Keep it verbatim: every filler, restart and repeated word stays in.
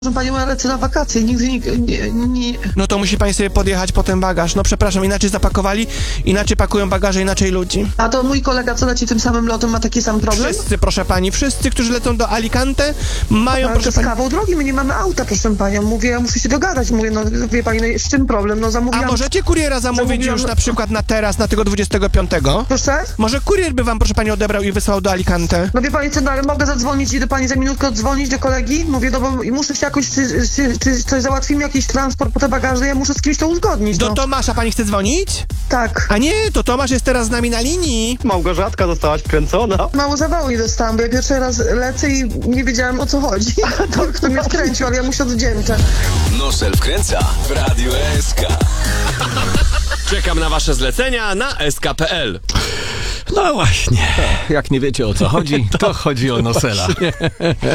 Proszę Panią, ja lecę na wakacje, nigdy nie, nie, nie... No to musi pani sobie podjechać po ten bagaż. No przepraszam, inaczej zapakowali, inaczej pakują bagaże, inaczej ludzi. A to mój kolega, co leci tym samym lotem, ma taki sam problem? Wszyscy, proszę pani, wszyscy, którzy lecą do Alicante, mają, Ale proszę to jest pani... kawał drogi, my nie mamy auta, proszę Panią. Mówię, ja muszę się dogadać. Mówię, no wie Pani, no, z czym problem? No A zamówiłam... możecie kuriera zamówić Zamówiłam- już na przykład na teraz, na tego dwudziestego piątego? Proszę? Może kurier by wam, proszę pani, odebrał i wysłał do Alicante? No wie Pani co, no ale mogę zadzwonić i do Pani za minutkę odzwonić do kolegi? Mówię, no bo muszę się jakoś, czy, czy, czy coś załatwimy, jakiś transport po te bagaże, ja muszę z kimś to uzgodnić, Do no. Tomasza pani chce dzwonić? Tak. A nie, to Tomasz jest teraz z nami na linii. Małgorzatka zostałaś kręcona. Mało zawału nie dostałam, bo ja pierwszy raz lecę i nie wiedziałam, o co chodzi. To kto mnie wkręcił, ale ja mu się odwdzięczę. Nosel wkręca w Radiu S K. Czekam na wasze zlecenia na s k kropka p l. No właśnie, jak nie wiecie o co chodzi, to chodzi o Nosela.